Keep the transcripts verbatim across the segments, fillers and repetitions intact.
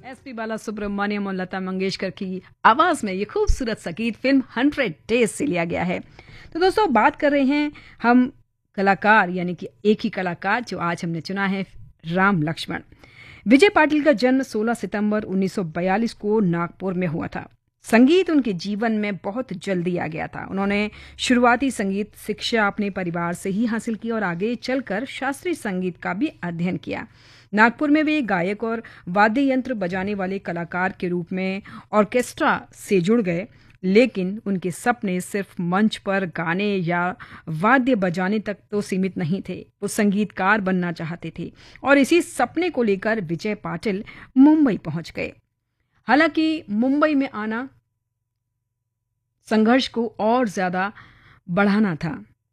S P Balasubrahmanyam और लता मंगेशकर की आवाज में ये खूबसूरत सा गीत फिल्म हंड्रेड डेज से लिया गया है। तो दोस्तों, बात कर रहे हैं हम कलाकार, यानी कि एक ही कलाकार जो आज हमने चुना है, राम लक्ष्मण। विजय पाटिल का जन्म सोलह सितंबर उन्नीस सौ बयालीस को नागपुर में हुआ था। संगीत उनके जीवन में बहुत जल्दी आ गया था। उन्होंने शुरुआती संगीत शिक्षा अपने परिवार से ही हासिल की और आगे चलकर शास्त्रीय संगीत का भी अध्ययन किया। नागपुर में वे गायक और वाद्य यंत्र बजाने वाले कलाकार के रूप में ऑर्केस्ट्रा से जुड़ गए, लेकिन उनके सपने सिर्फ मंच पर गाने या वाद्य बजाने तक तो सीमित नहीं थे। वो संगीतकार बनना चाहते थे और इसी सपने को लेकर विजय पाटिल मुंबई पहुंच गए। हालांकि मुंबई में आना संघर्ष को और ज्यादा बढ़ाना था।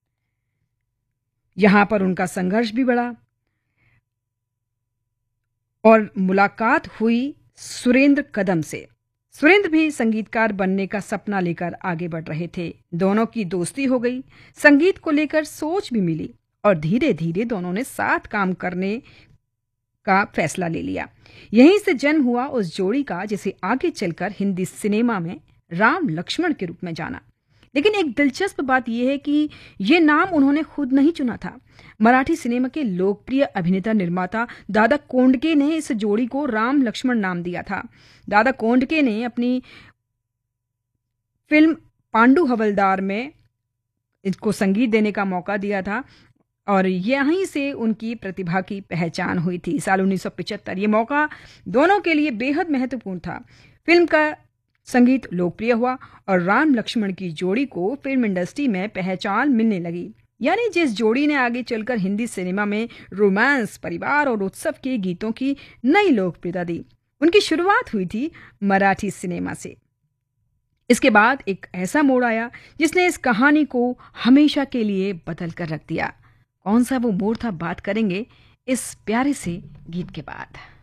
यहां पर उनका संघर्ष भी बढ़ा और मुलाकात हुई सुरेंद्र कदम से। सुरेंद्र भी संगीतकार बनने का सपना लेकर आगे बढ़ रहे थे। दोनों की दोस्ती हो गई, संगीत को लेकर सोच भी मिली और धीरे धीरे दोनों ने साथ काम करने का फैसला ले लिया। यहीं से जन्म हुआ उस जोड़ी का जिसे आगे चलकर हिंदी सिनेमा में राम लक्ष्मण के रूप में जाना। लेकिन एक दिलचस्प बात यह है कि ये नाम उन्होंने खुद नहीं चुना था। मराठी सिनेमा के लोकप्रिय अभिनेता निर्माता दादा कोंडके ने इस जोड़ी को राम लक्ष्मण नाम दिया था। दादा कोंडके ने अपनी फिल्म पांडु हवलदार में इसको संगीत देने का मौका दिया था और यहीं से उनकी प्रतिभा की पहचान हुई थी। साल उन्नीस सौ पचहत्तर ये मौका दोनों के लिए बेहद महत्वपूर्ण था। फिल्म का संगीत लोकप्रिय हुआ और राम लक्ष्मण की जोड़ी को फिल्म इंडस्ट्री में पहचान मिलने लगी। यानी जिस जोड़ी ने आगे चलकर हिंदी सिनेमा में रोमांस, परिवार और उत्सव के गीतों की नई लोकप्रियता दी। उनकी शुरुआत हुई थी मराठी सिनेमा से। इसके बाद एक ऐसा मोड़ आया जिसने इस कहानी को हमेशा के लिए बदल कर रख दिया। कौन सा वो मोड़ था, बात करेंगे इस प्यारे से गीत के बाद।